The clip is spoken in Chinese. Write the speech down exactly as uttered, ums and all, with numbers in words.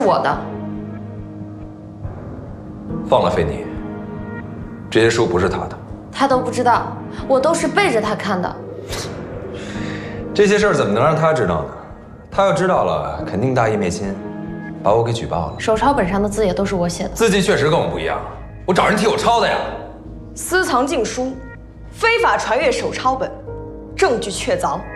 我的。 放了菲尼，这些书不是他的， 他都不知道，我都是背着他看的。 这些事儿怎么能让他知道呢？他要知道了，肯定大义灭亲，把我给举报了。 手抄本上的字也都是我写的， 字迹确实跟我不一样，我找人替我抄的呀。 私藏禁书，非法传阅手抄本，证据确凿。